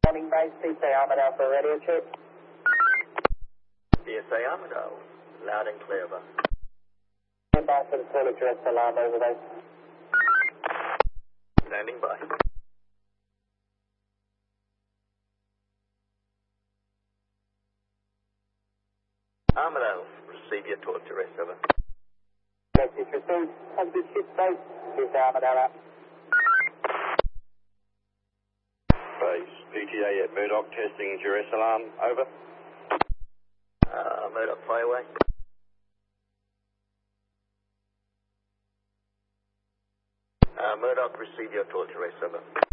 Morning base, CSA Armadale for radio check. CSA Armadale, loud and clear, over. Stand by for the call address alarm over there. Standing by. Armadale, receive your talk to rest, over. Message received. Have this ship base. CSA Armadale out. Base, PTA at Murdoch testing duress alarm, over. Murdoch, fly away. Murdoch, receive your talk to rest, over.